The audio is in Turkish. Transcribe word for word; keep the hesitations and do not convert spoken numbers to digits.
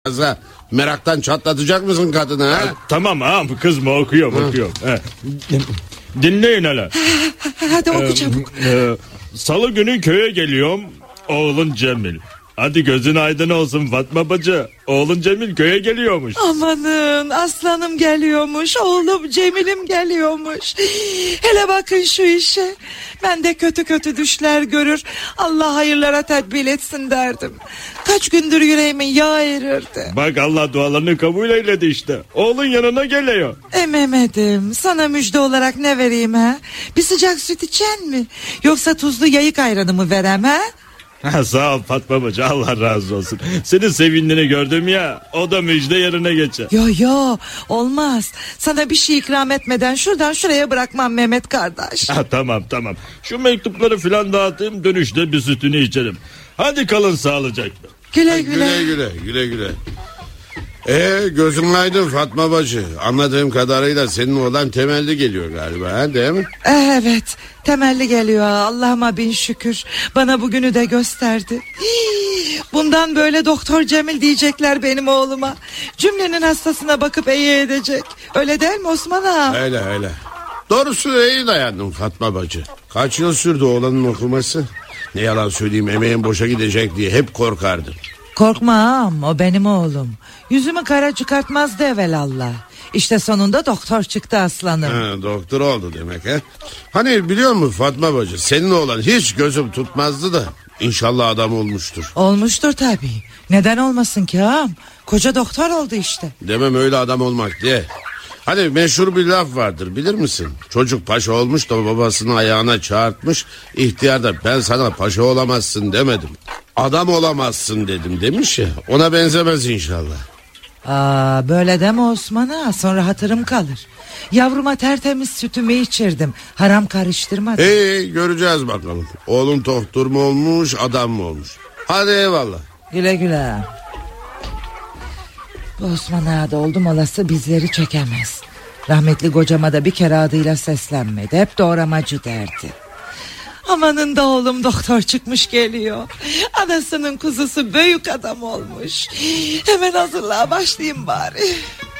Meraktan çatlatacak mısın kadını ha? Ha, tamam ağam, kızma, okuyorum okuyorum. He. Dinleyin hele. Hadi oku çabuk. Ee, e, Salı günü köye geliyorum. Oğlun Cemil. Hadi gözün aydın olsun Fatma bacı. Oğlun Cemil köye geliyormuş. Amanın, aslanım geliyormuş, oğlum Cemil'im geliyormuş. Hele bakın şu işe. Ben de kötü kötü düşler görür, Allah hayırlara tedbir etsin derdim. Kaç gündür yüreğimin yağı erirdi. Bak Allah dualarını kabul eyledi işte. Oğlun yanına geliyor. E Mehmet'im, sana müjde olarak ne vereyim ha? Bir sıcak süt içen mi? Yoksa tuzlu yayık ayranı mı verem ha? Ha, sağ ol Fatma bacı, Allah razı olsun. Senin sevindiğini gördüm ya, o da müjde yerine geçer. Yo yo, olmaz. Sana bir şey ikram etmeden şuradan şuraya bırakmam Mehmet kardeş. Ha, tamam tamam. Şu mektupları filan dağıtayım, dönüşte bir sütünü içerim. Hadi kalın sağlıcakla. Güle güle. Güle güle güle güle. Ee, gözün aydın Fatma bacı. Anladığım kadarıyla senin oğlan temelli geliyor galiba, ha, değil mi? Evet, temelli geliyor. Allah'ıma bin şükür. Bana bugünü de gösterdi. Hii, bundan böyle Doktor Cemil diyecekler benim oğluma. Cümlenin hastasına bakıp iyi edecek. Öyle değil mi Osman ağa? Öyle öyle. Doğrusu iyi dayandın Fatma bacı. Kaç yıl sürdü oğlanın okuması? Ne yalan söyleyeyim, emeğin boşa gidecek diye hep korkardım. Korkma ağam, o benim oğlum. Yüzümü kara çıkartmazdı evelallah. İşte sonunda doktor çıktı aslanım. Ha, doktor oldu demek ha. Hani biliyor musun Fatma bacı, senin oğlan hiç gözüm tutmazdı da İnşallah adam olmuştur. Olmuştur tabii. Neden olmasın ki ağam? Koca doktor oldu işte. Demem öyle adam olmak diye. Hani meşhur bir laf vardır, bilir misin? Çocuk paşa olmuş da babasını ayağına çağırtmış. İhtiyar da ben sana paşa olamazsın demedim, adam olamazsın dedim demiş ya. Ona benzemez inşallah. Aa, böyle deme Osman ağa, sonra hatırım kalır. Yavruma tertemiz sütümü içirdim, haram karıştırmadım. Ee, göreceğiz bakalım. Oğlun doktor mu olmuş, adam mı olmuş? Hadi eyvallah. Güle güle. Bu Osman ağa da oldum olası bizleri çekemez. Rahmetli kocama da bir kere adıyla seslenmedi, hep doğramacı derdi. Amanın da oğlum doktor çıkmış geliyor. Anasının kuzusu büyük adam olmuş. Hemen hazırlığa başlayayım bari.